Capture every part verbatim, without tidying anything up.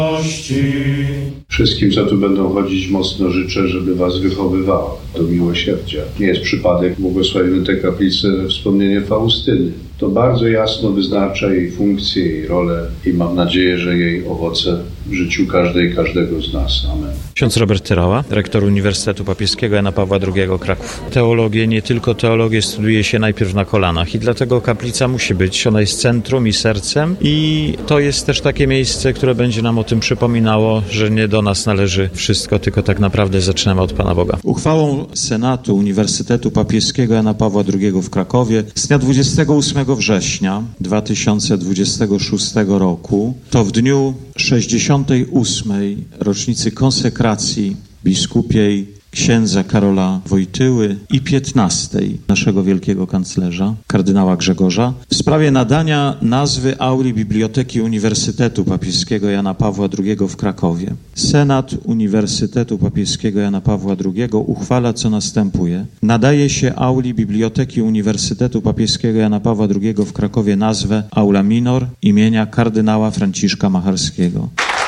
Wszystkim, co tu będą chodzić, mocno życzę, żeby was wychowywała do miłosierdzia. Nie jest przypadek, błogosławimy tę kaplicę we wspomnienie Faustyny. To bardzo jasno wyznacza jej funkcję, jej rolę i mam nadzieję, że jej owoce w życiu każdej i każdego z nas. Amen. Ksiądz Robert Tyrała, rektor Uniwersytetu Papieskiego Jana Pawła drugiego Kraków. Teologię, nie tylko teologię, studiuje się najpierw na kolanach i dlatego kaplica musi być. Ona jest centrum i sercem i to jest też takie miejsce, które będzie nam o tym przypominało, że nie do nas należy wszystko, tylko tak naprawdę zaczynamy od Pana Boga. Uchwałą Senatu Uniwersytetu Papieskiego Jana Pawła drugiego w Krakowie z dnia dwudziestego ósmego września dwa tysiące dwudziestego szóstego roku, to w dniu sześćdziesiątej ósmej rocznicy konsekracji biskupiej księdza Karola Wojtyły i piętnastej naszego wielkiego kanclerza, kardynała Grzegorza, w sprawie nadania nazwy auli Biblioteki Uniwersytetu Papieskiego Jana Pawła drugiego w Krakowie. Senat Uniwersytetu Papieskiego Jana Pawła drugiego uchwala, co następuje. Nadaje się auli Biblioteki Uniwersytetu Papieskiego Jana Pawła drugiego w Krakowie nazwę Aula Minor imienia kardynała Franciszka Macharskiego.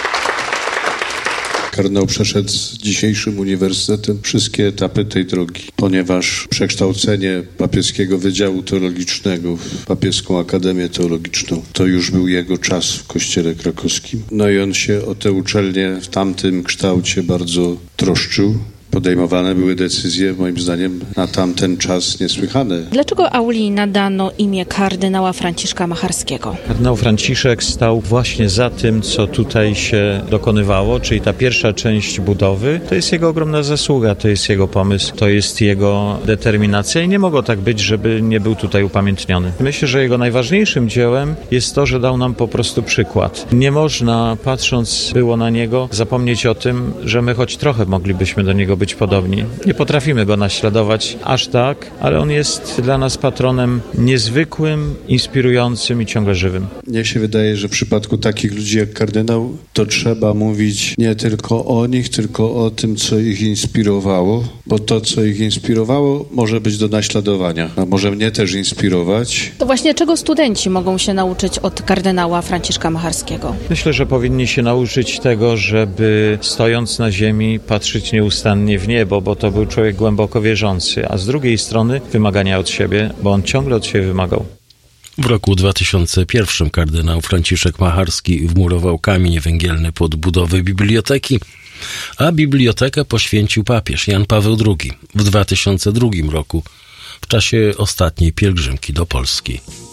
Kardynał przeszedł z dzisiejszym uniwersytetem wszystkie etapy tej drogi, ponieważ przekształcenie papieskiego Wydziału Teologicznego w Papieską Akademię Teologiczną to już był jego czas w Kościele Krakowskim. No i on się o tę uczelnię w tamtym kształcie bardzo troszczył. Podejmowane były decyzje, moim zdaniem, na tamten czas niesłychane. Dlaczego auli nadano imię kardynała Franciszka Macharskiego? Kardynał Franciszek stał właśnie za tym, co tutaj się dokonywało, czyli ta pierwsza część budowy. To jest jego ogromna zasługa, to jest jego pomysł, to jest jego determinacja i nie mogło tak być, żeby nie był tutaj upamiętniony. Myślę, że jego najważniejszym dziełem jest to, że dał nam po prostu przykład. Nie można, patrząc było na niego, zapomnieć o tym, że my choć trochę moglibyśmy do niego być być podobni. Nie potrafimy go naśladować aż tak, ale on jest dla nas patronem niezwykłym, inspirującym i ciągle żywym. Mnie się wydaje, że w przypadku takich ludzi jak kardynał, to trzeba mówić nie tylko o nich, tylko o tym, co ich inspirowało, bo to, co ich inspirowało, może być do naśladowania, a może mnie też inspirować. To właśnie czego studenci mogą się nauczyć od kardynała Franciszka Macharskiego? Myślę, że powinni się nauczyć tego, żeby stojąc na ziemi patrzeć nieustannie w niebo, bo to był człowiek głęboko wierzący, a z drugiej strony wymagania od siebie, bo on ciągle od siebie wymagał. W roku dwa tysiące pierwszym kardynał Franciszek Macharski wmurował kamień węgielny pod budowę biblioteki, a bibliotekę poświęcił papież Jan Paweł drugi w dwa tysiące drugim roku w czasie ostatniej pielgrzymki do Polski.